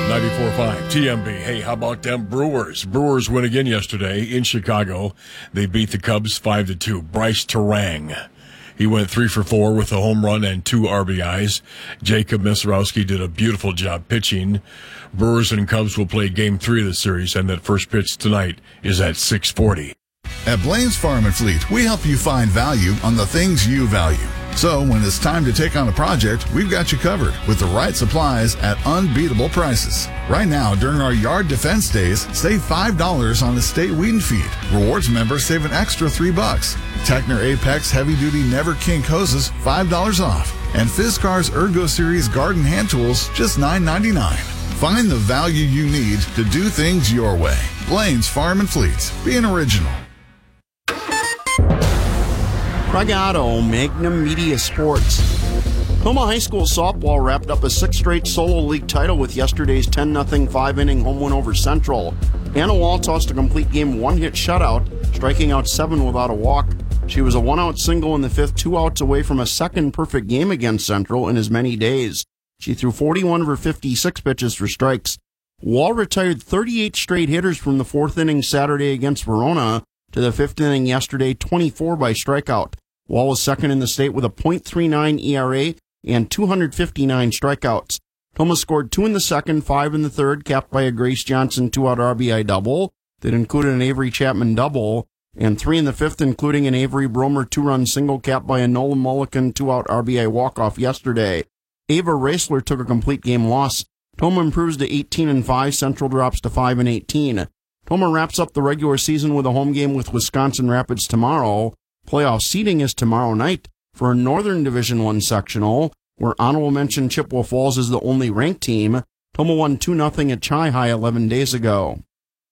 94.5 TMB. Hey, how about them Brewers? Brewers win again yesterday in Chicago. They beat the Cubs 5-2. Bryce Terang. He went 3 for 4 with a home run and 2 RBIs. Jacob Misiorowski did a beautiful job pitching. Brewers and Cubs will play Game 3 of the series, and that first pitch tonight is at 6:40. At Blaine's Farm and Fleet, we help you find value on the things you value. So when it's time to take on a project, we've got you covered with the right supplies at unbeatable prices. Right now, during our yard defense days, save $5 on estate weed and feed. Rewards members save an extra $3. Techner Apex Heavy Duty Never Kink hoses, $5 off. And Fiskars Ergo Series Garden Hand Tools, just $9.99. Find the value you need to do things your way. Blaine's Farm and Fleet. Being original. Craig Otto, Magnum Media Sports. Toma High School softball wrapped up a 6th straight solo league title with yesterday's 10-0 5-inning home win over Central. Anna Wall tossed a complete game 1-hit shutout, striking out 7 without a walk. She was a 1-out single in the 5th, 2 outs away from a second perfect game against Central in as many days. She threw 41 of her 56 pitches for strikes. Wall retired 38 straight hitters from the 4th inning Saturday against Verona to the 5th inning yesterday, 24 by strikeout. Wall was second in the state with a .39 ERA and 259 strikeouts. Toma scored 2 in the second, 5 in the third, capped by a Grace Johnson 2-out RBI double that included an Avery Chapman double, and 3 in the 5th, including an Avery Bromer 2-run single capped by a Nolan Mulligan 2-out RBI walk-off yesterday. Ava Raessler took a complete game loss. Toma improves to 18-5, Central drops to 5-18. Toma wraps up the regular season with a home game with Wisconsin Rapids tomorrow. Playoff seeding is tomorrow night for a Northern Division I sectional, where honorable mention Chippewa Falls is the only ranked team. Toma won 2-0 at Chi High 11 days ago.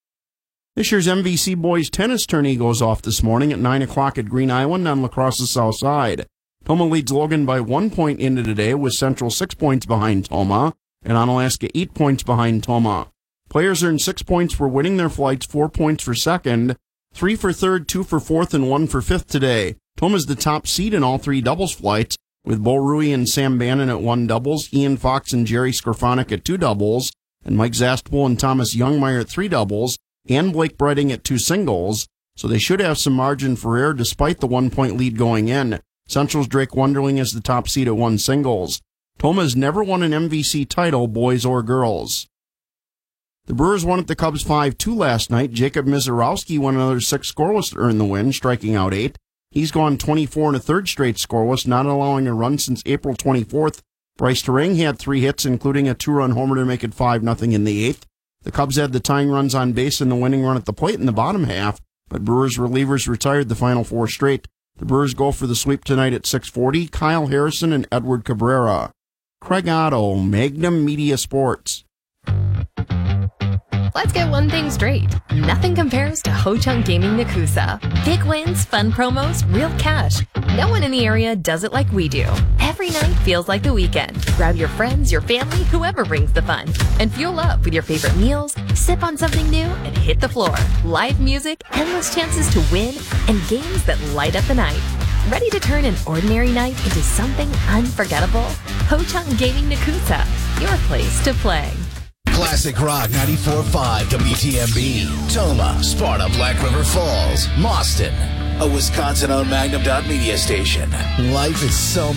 This year's MVC Boys Tennis Tourney goes off this morning at 9 o'clock at Green Island on La Crosse's south side. Toma leads Logan by 1 point into today, with Central 6 points behind Toma, and Onalaska 8 points behind Toma. Players earn 6 points for winning their flights, 4 points for second, 3 for third, 2 for fourth, and 1 for fifth today. Toma's the top seed in all 3 doubles flights, with Bo Rui and Sam Bannon at 1 doubles, Ian Fox and Jerry Skorfonic at 2 doubles, and Mike Zastpool and Thomas Youngmeyer at 3 doubles, and Blake Breiting at 2 singles, so they should have some margin for error despite the 1 point lead going in. Central's Drake Wonderling is the top seed at 1 singles. Toma has never won an MVC title, boys or girls. The Brewers won at the Cubs 5-2 last night. Jacob Misiorowski won another 6 scoreless to earn the win, striking out 8. He's gone 24 and a third straight scoreless, not allowing a run since April 24th. Bryce Terang had 3 hits, including a 2-run homer to make it 5-0 in the 8th. The Cubs had the tying runs on base and the winning run at the plate in the bottom half, but Brewers relievers retired the final 4 straight. The Brewers go for the sweep tonight at 6:40. Kyle Harrison and Edward Cabrera. Craig Otto, Magnum Media Sports. Let's get one thing straight. Nothing compares to Ho Chunk Gaming Nakusa. Big wins, fun promos, real cash. No one in the area does it like we do. Every night feels like the weekend. Grab your friends, your family, whoever brings the fun. And fuel up with your favorite meals, sip on something new, and hit the floor. Live music, endless chances to win, and games that light up the night. Ready to turn an ordinary night into something unforgettable? Ho Chunk Gaming Nakusa, your place to play. Classic Rock 94.5 WTMB. Toma, Sparta, Black River Falls, Mauston. A Wisconsin-owned Magnum Media station. Life is so